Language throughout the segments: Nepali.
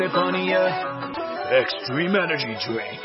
Extreme energy drink.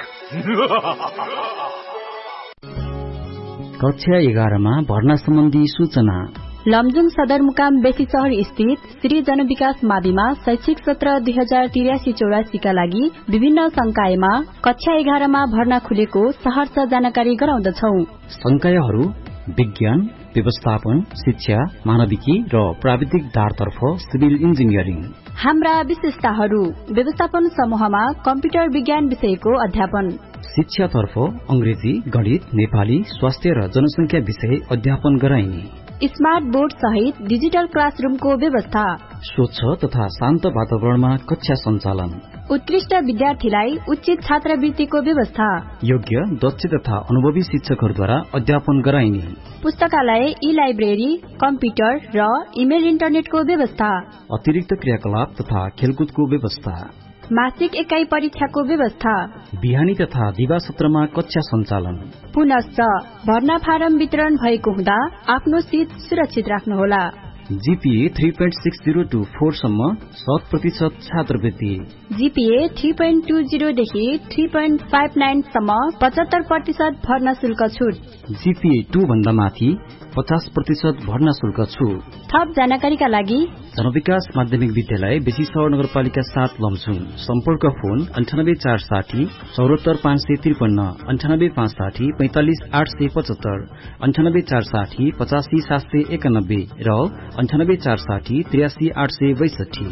कक्षा 11 मा भर्ना सम्बन्धी सूचना। लमजुङ सदरमुकाम बेसीचहर स्थित श्री जनविकास माविमा शैक्षिक सत्र 2083-84 का लागि विभिन्न संकायमा कक्षा 11 मा भर्ना खुलेको सहर्ष जानकारी गराउँदछौ। संकायहरू विज्ञान, व्यवस्थापन, शिक्षा, मानविकी र प्राविधिक धारतर्फ सिभिल इन्जिनियरिङ। हाम्रा विशेषताहरू: व्यवस्थापन समूहमा कम्प्युटर विज्ञान विषयको अध्यापन, शिक्षातर्फ अंग्रेजी, गणित, नेपाली, स्वास्थ्य र जनसंख्या विषय अध्यापन गराइने, स्मार्ट बोर्ड सहित डिजिटल क्लासरूमको व्यवस्था, स्वच्छ तथा शान्त वातावरणमा कक्षा सञ्चालन, उत्कृष्ट विद्यार्थीलाई उचित छात्रवृत्तिको व्यवस्था, योग्य, दक्ष तथा अनुभवी शिक्षकहरूद्वारा अध्यापन गराइने, पुस्तकालय, ई लाइब्रेरी, कम्प्युटर र इमेल इन्टरनेटको व्यवस्था, अतिरिक्त क्रियाकलाप तथा खेलकुदको व्यवस्था, मासिक एकाइ परीक्षाको व्यवस्था, बिहानी तथा दिवा सत्रमा कक्षा सञ्चालन। पुनश्च भर्ना फारम वितरण भएको हुँदा आफ्नो सीट सुरक्षित राख्नुहोला। जीपीए 3.60 to 4 सम्म 100% छात्रवृत्ति, जीपीए 3.20 देखि 3.59 सम्म 75% भर्ना शुल्क छुट, जीपीए 2 भन्दा माथि 50% भर्ना शुल्क छुट। थप जानकारीका लागि जनविकास माध्यमिक विद्यालय बेसीचहर नगरपालिका 7 लमजुङ। सम्पर्क फोन 98460 74553, 98560 45875, 98460 85791 र 98460 83862।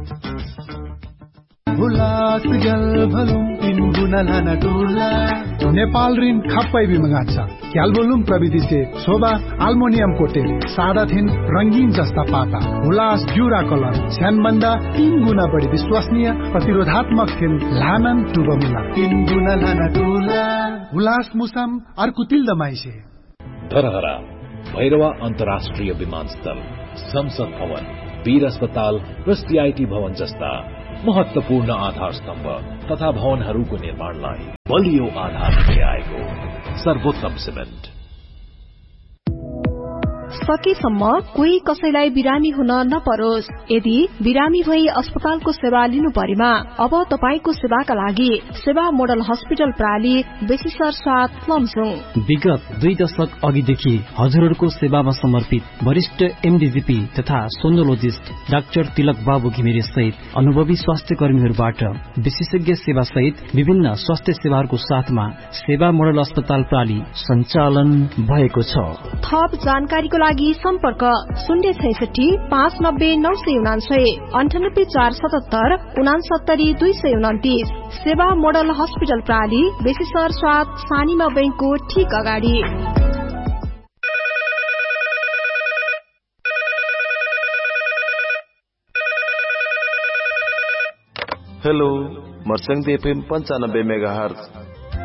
नेपाल ऋण खप्पै बिमगा छ। क्यालबोलुम प्रविधि से शोभा अल्मोनियम कोटेड सादा थिन रंगीन जस्ता पाता हुलास ज्यूरा कलर छ्यानभन्दा 3 गुणा बढी विश्वसनीय प्रतिरोधात्मक थिन लानन टुबमुला 3 गुणा लाना टुला हुलास मुसम अर्कुतिल दमाइसे। धरहरा भैरवा अन्तर्राष्ट्रिय विमानस्थल, संसद भवन, वीर अस्पताल र सीआईटी भवन जस्ता महत्वपूर्ण आधार स्तम्भ तथा भवनहरूको निर्माणलाई बलियो आधार दिँदै आएको सर्वोत्तम सिमेन्ट। सकेसम्म कोही कसैलाई बिरामी हुन नपरोस्। यदि बिरामी भई अस्पतालको सेवा लिनु परेमा अब तपाईको सेवाका लागि सेवा मोडल हस्पिटल प्राली बेसीचहर 7 लमजुङ। विगत 2 दशक अघिदेखि हजुरहरूको सेवामा समर्पित वरिष्ठ एमडीजीपी तथा सोनोलोजिस्ट डाक्टर तिलक बाबु घिमिरे सहित अनुभवी स्वास्थ्य कर्मीहरूबाट विशेषज्ञ सेवा सहित विभिन्न स्वास्थ्य सेवाहरूको साथमा सेवा मोडल अस्पताल प्राली सञ्चालन भएको छ। थप जानकारीको लागि सम्पर्क 066 590 999, 98 477 69 229। सेवा मोडल हस्पिटल प्राली बेसीचहर 7 सानीमा बैंकको ठीक अगाडि। Hello, मर्स्याङ FM 95 megahertz